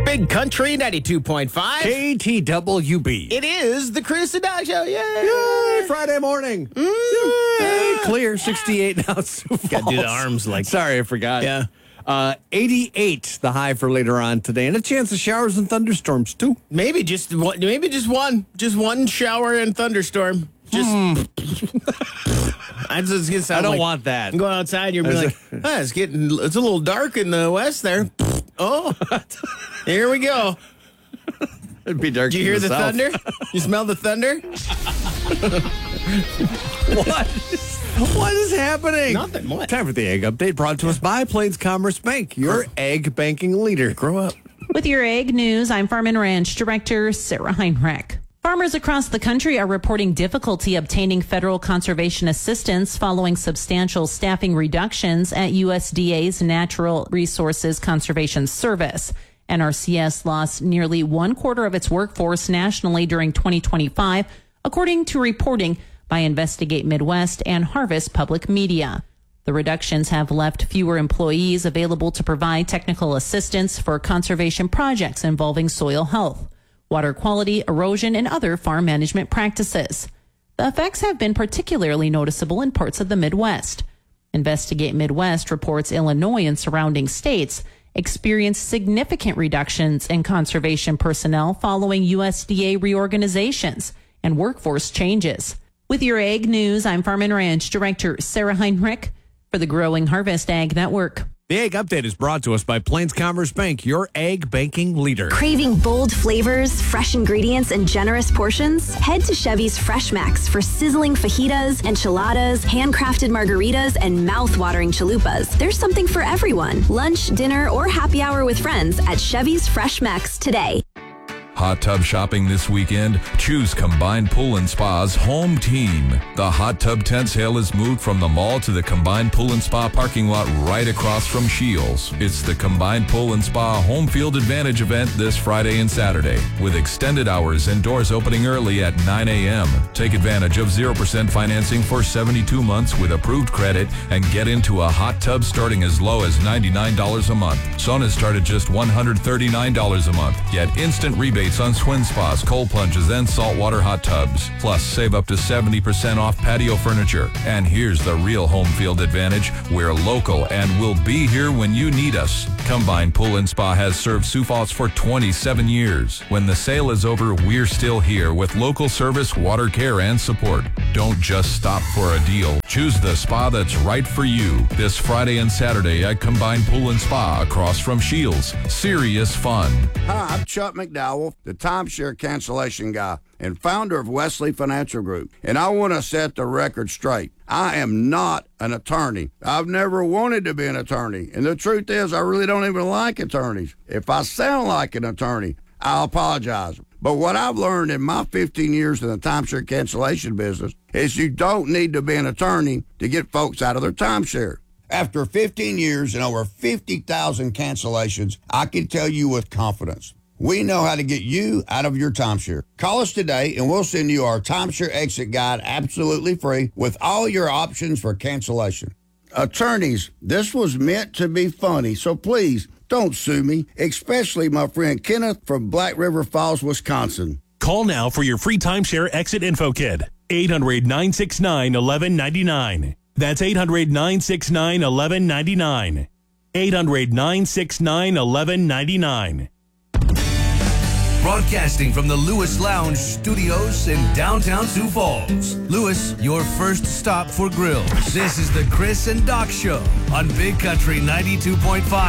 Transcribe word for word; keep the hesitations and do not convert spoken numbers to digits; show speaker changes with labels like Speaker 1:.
Speaker 1: Big Country ninety-two point five.
Speaker 2: K T W B.
Speaker 1: It is the Chris and Doc Show. Yay!
Speaker 2: Yay, Friday morning.
Speaker 1: Mm,
Speaker 2: Yay,
Speaker 1: yeah.
Speaker 2: clear, sixty-eight now. Sioux Falls.
Speaker 1: Gotta do the arms like.
Speaker 2: Sorry, I forgot.
Speaker 1: Yeah.
Speaker 2: Uh, eighty-eight, the high for later on today, and a chance of showers and thunderstorms, too.
Speaker 1: Maybe just one, maybe just one. Just one shower and thunderstorm. Just. I, just gonna sound
Speaker 2: I don't
Speaker 1: like
Speaker 2: want that.
Speaker 1: I'm going outside, you're like, ah, it's getting, it's a little dark in the west there. Oh, here we go.
Speaker 2: It'd be dark.
Speaker 1: Did you hear the
Speaker 2: south.
Speaker 1: thunder? You smell the thunder?
Speaker 2: What? What is happening?
Speaker 1: Nothing. What?
Speaker 2: Time for the Egg Update, brought to us by Plains Commerce Bank, your egg banking leader.
Speaker 1: Grow up.
Speaker 3: With your egg news, I'm Farm and Ranch Director Sarah Heinrich. Farmers across the country are reporting difficulty obtaining federal conservation assistance following substantial staffing reductions at U S D A's Natural Resources Conservation Service. N R C S lost nearly one quarter of its workforce nationally during twenty twenty-five, according to reporting by Investigate Midwest and Harvest Public Media. The reductions have left fewer employees available to provide technical assistance for conservation projects involving soil health, water quality, erosion, and other farm management practices. The effects have been particularly noticeable in parts of the Midwest. Investigate Midwest reports Illinois and surrounding states experienced significant reductions in conservation personnel following U S D A reorganizations and workforce changes. With your egg news, I'm Farm and Ranch Director Sarah Heinrich for the Growing Harvest Ag Network.
Speaker 2: The Egg Update is brought to us by Plains Commerce Bank, your egg banking leader.
Speaker 4: Craving bold flavors, fresh ingredients, and generous portions? Head to Chevy's Fresh Max for sizzling fajitas, enchiladas, handcrafted margaritas, and mouth-watering chalupas. There's something for everyone. Lunch, dinner, or happy hour with friends at Chevy's Fresh Max today.
Speaker 5: Hot tub shopping this weekend? Choose Combined Pool and Spa's home team. The hot tub tent sale is moved from the mall to the Combined Pool and Spa parking lot right across from Shields. It's the Combined Pool and Spa Home Field Advantage event this Friday and Saturday, with extended hours and doors opening early at nine a.m. Take advantage of zero percent financing for seventy-two months with approved credit and get into a hot tub starting as low as ninety-nine dollars a month. Saunas start at just one hundred thirty-nine dollars a month. Get instant rebates on swim spas, cold plunges, and saltwater hot tubs. Plus, save up to seventy percent off patio furniture. And here's the real home field advantage. We're local and we'll be here when you need us. Combined Pool and Spa has served Sioux Falls for twenty-seven years. When the sale is over, we're still here with local service, water care, and support. Don't just stop for a deal. Choose the spa that's right for you. This Friday and Saturday at Combined Pool and Spa across from Shields. Serious fun.
Speaker 6: Hi, I'm Chuck McDowell, the timeshare cancellation guy and founder of Wesley Financial Group. And I want to set the record straight. I am not an attorney. I've never wanted to be an attorney. And the truth is, I really don't even like attorneys. If I sound like an attorney, I'll apologize. But what I've learned in my fifteen years in the timeshare cancellation business is you don't need to be an attorney to get folks out of their timeshare. After fifteen years and over fifty thousand cancellations, I can tell you with confidence, we know how to get you out of your timeshare. Call us today and we'll send you our timeshare exit guide absolutely free with all your options for cancellation. Attorneys, this was meant to be funny, so please don't sue me, especially my friend Kenneth from Black River Falls, Wisconsin.
Speaker 7: Call now for your free timeshare exit info kit. eight hundred, nine six nine, one one nine nine. That's eight hundred, nine six nine, one one nine nine. eight hundred, nine six nine, one one nine nine.
Speaker 8: Broadcasting from the Lewis Lounge Studios in downtown Sioux Falls. Lewis, your first stop for grills. This is the Chris and Doc Show on Big Country ninety-two point five.